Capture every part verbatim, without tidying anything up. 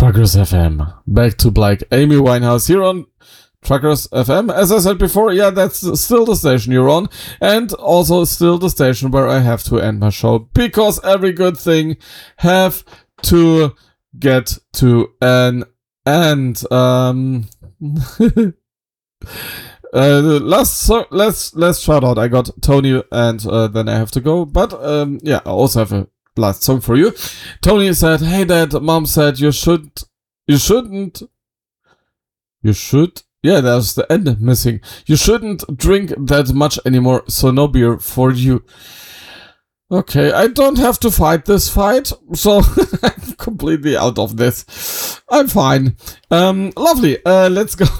Truckers F M. Back to Black Amy Winehouse here on Truckers F M. As I said before, yeah, that's still the station you're on, and also still the station where I have to end my show, because every good thing have to get to an end. Um, uh, last so- let's let's shout out. I got Tony, and uh, then I have to go. But um, yeah, I also have a last song for you. Tony said, "Hey Dad, Mom said you should, you shouldn't, you should." Yeah, there's the end missing. You shouldn't drink that much anymore, so no beer for you. Okay, I don't have to fight this fight, so I'm completely out of this. I'm fine. Um, lovely. Uh, let's go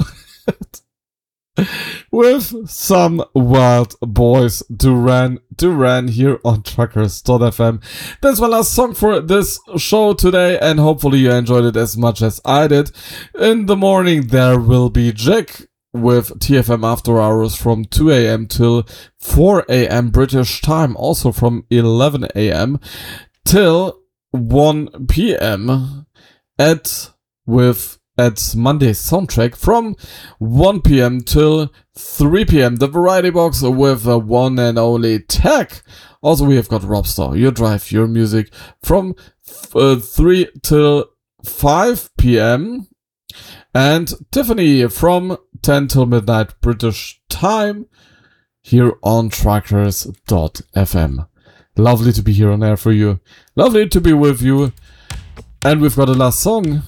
with some Wild Boys Duran Duran here on Truckers dot f m. That's my last song for this show today, and hopefully you enjoyed it as much as I did. In the morning there will be Jack with T F M After Hours from two a.m. till four a.m. British time, also from eleven a.m. till one p.m. at with at Monday's Soundtrack from one p.m. till three p.m. The Variety Box with the one and only Tech. Also, we have got Robstar, Your Drive, Your Music from uh, three till five p.m. and Tiffany from ten till midnight British time here on Truckers dot f m. Lovely to be here on air for you. Lovely to be with you. And we've got a last song.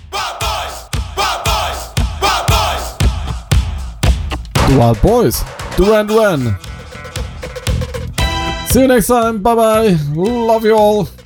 The Wild Boys, Duran Duran. See you next time. Bye bye. Love you all.